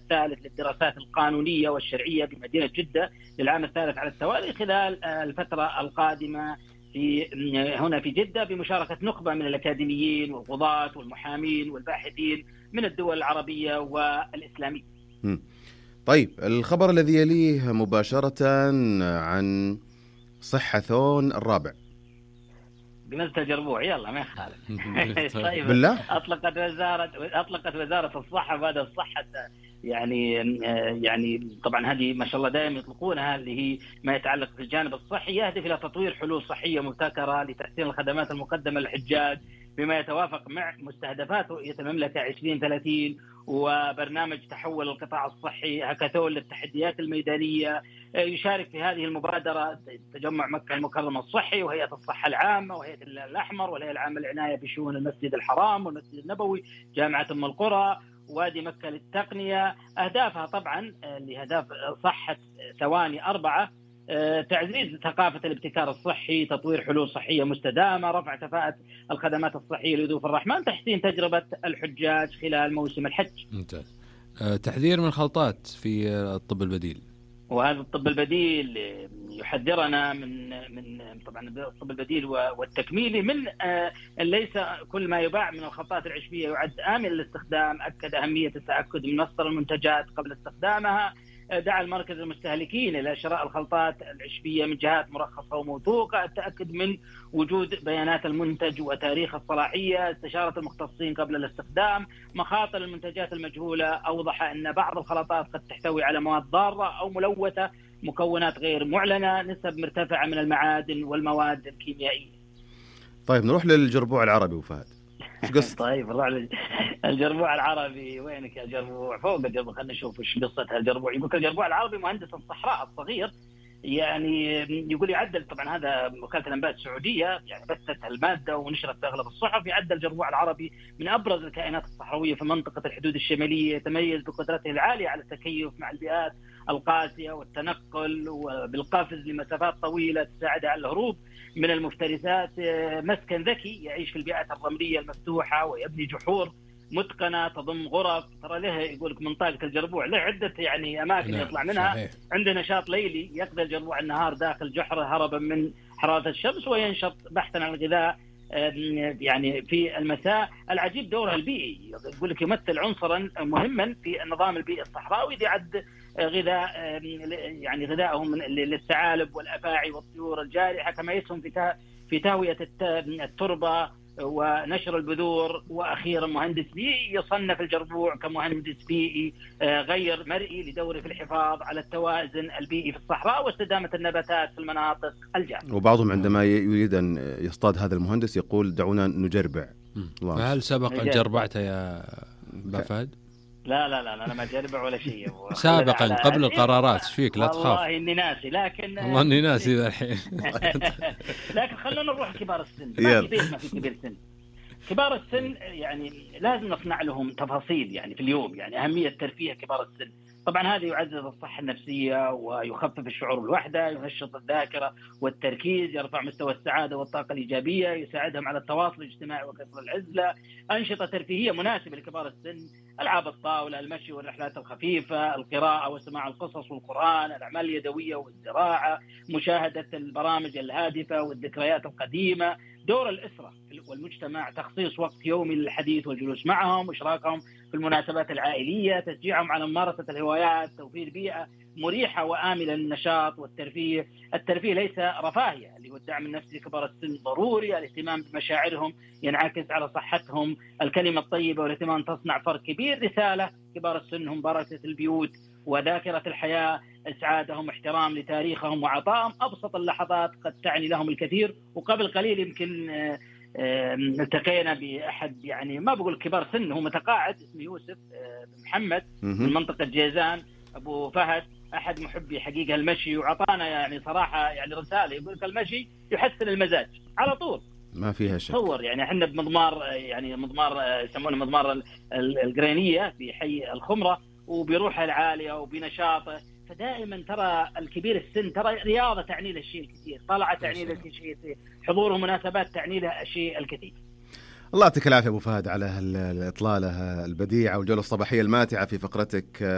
الثالث للدراسات القانونية والشرعية بمدينة جدة للعام الثالث على التوالي خلال الفترة القادمة هنا في جدة، بمشاركة نخبة من الأكاديميين والقضاة والمحامين والباحثين من الدول العربية والإسلامية. طيب، الخبر الذي يليه مباشرة عن صحثون الرابع بمنزل الجربوع، يلا ما يخالف. طيب، بالله أطلقت وزارة الصحة بعد الصحة يعني طبعا هذه ما شاء الله دائما يطلقونها، اللي هي ما يتعلق بالجانب الصحي، يهدف إلى تطوير حلول صحية مبتكرة لتحسين الخدمات المقدمة للحجاج بما يتوافق مع مستهدفات رؤية المملكة 2030 وبرنامج تحول القطاع الصحي هاكاثون للتحديات الميدانية. يشارك في هذه المبادرة تجمع مكة المكرمة الصحي وهيئة الصحة العامة وهيئة الأحمر والهيئة العامة للعناية بشؤون المسجد الحرام والمسجد النبوي، جامعة أم القرى، وادي مكة للتقنية. أهدافها طبعا لأهداف صحة ثواني 4: تعزيز ثقافة الابتكار الصحي، تطوير حلول صحية مستدامة، رفع كفاءة الخدمات الصحية لضيوف الرحمن، تحسين تجربة الحجاج خلال موسم الحج. ممتاز. تحذير من الخلطات في الطب البديل، وهذا الطب البديل يحذرنا من طبعا الطب البديل والتكميلي من ليس كل ما يباع من الخلطات العشبية يعد آمن للاستخدام. أكد أهمية التأكد من مصدر المنتجات قبل استخدامها. دعا المركز المستهلكين إلى شراء الخلطات العشبية من جهات مرخصة وموثوقة، التأكد من وجود بيانات المنتج وتاريخ الصلاحية، استشارة المختصين قبل الاستخدام. مخاطر المنتجات المجهولة، أوضح أن بعض الخلطات قد تحتوي على مواد ضارة أو ملوثة، مكونات غير معلنة، نسب مرتفعة من المعادن والمواد الكيميائية. طيب، نروح للجربوع العربي وفهد. طيب، نروح الجربوع العربي. وينك يا جربوع؟ فوق الجربوع، خلينا نشوف ايش قصة الجربوع. يقول الجربوع العربي مهندس الصحراء الصغير، يعني يقول يعدل، طبعا هذا وكالة الأنباء السعودية يعني بثت المادة ونشرت في أغلب الصحف. يعدل الجربوع العربي من أبرز الكائنات الصحراوية في منطقة الحدود الشمالية، يتميز بقدرته العالية على التكيف مع البيئات القاسية والتنقل وبالقفز لمسافات طويلة تساعده على الهروب من المفترسات. مسكن ذكي يعيش في البيئات الرملية المفتوحة ويبني جحور متقنة تضم غرف. ترى له يقول لك منطقة الجربوع له عدة يعني أماكن يطلع منها. صحيح. عنده نشاط ليلي، يقضي الجربوع النهار داخل جحره هربا من حرارة الشمس، وينشط بحثا عن الغذاء يعني في المساء. العجيب دوره البيئي، يقول لك يمثل عنصرا مهما في النظام البيئي الصحراوي، يعد غذاء يعني غذائهم للثعالب والأفاعي والطيور الجارحة، كما يسهم في تهوية التربة ونشر البذور. وأخيرا مهندس بيئي، يصنف الجربوع كمهندس بيئي غير مرئي لدوره في الحفاظ على التوازن البيئي في الصحراء واستدامة النباتات في المناطق الجافة. وبعضهم عندما يريد أن يصطاد هذا المهندس يقول دعونا نجربع. فهل سبق أن جربعته يا بفهد؟ لا أنا ما جربع ولا شيء. سابقا قبل القرارات فيك، لا تخاف. والله إني ناسي، لكن والله إني ناسي ذا الحين. لكن خلونا نروح كبار السن. ما في كبير السن. كبار السن يعني لازم نصنع لهم تفاصيل يعني في اليوم، يعني أهمية ترفيه كبار السن. طبعا هذا يعزز الصحة النفسية ويخفف الشعور بالوحدة، ينشط الذاكرة والتركيز، يرفع مستوى السعادة والطاقة الإيجابية، يساعدهم على التواصل الاجتماعي وكسر العزلة. أنشطة ترفيهية مناسبة لكبار السن: ألعاب الطاولة، المشي والرحلات الخفيفة، القراءة وسماع القصص والقرآن، الأعمال اليدوية والزراعة، مشاهدة البرامج الهادفة والذكريات القديمة. دور الأسرة والمجتمع: تخصيص وقت يومي للحديث والجلوس معهم، إشراكهم في المناسبات العائلية، تشجيعهم على ممارسة الهوايات، توفير بيئة مريحة وآمنة للنشاط والترفيه. الترفيه ليس رفاهية، اللي هو الدعم النفسي لكبار السن ضروري. الاهتمام بمشاعرهم ينعكس على صحتهم. الكلمة الطيبة والاهتمام تصنع فرق كبير. رسالة: كبار السن هم بركة البيوت وذاكرة الحياة، إسعادهم احترام لتاريخهم وعطائهم أبسط اللحظات قد تعني لهم الكثير. وقبل قليل يمكن التقينا بأحد، يعني ما بقول كبار سن، هو متقاعد، اسمه يوسف محمد من منطقة جيزان، أبو فهد، أحد محبي حقيقة المشي، وعطانا يعني صراحة يعني رسالة، يقول لك المشي يحسن المزاج على طول، ما فيها شك. تصور يعني احنا بمضمار، يعني مضمار يسمونه مضمار القرينية في حي الخمرة، وبروحه العالية وبنشاطه. فدائما ترى الكبير السن ترى رياضة تعني له الشيء الكثير، طلعة تعني له الشيء الكثير، حضوره مناسبات تعني له الشيء الكثير. الله يعطيك العافية أبو فهد على الإطلالة البديعة والجولة الصباحية الماتعة في فقرتك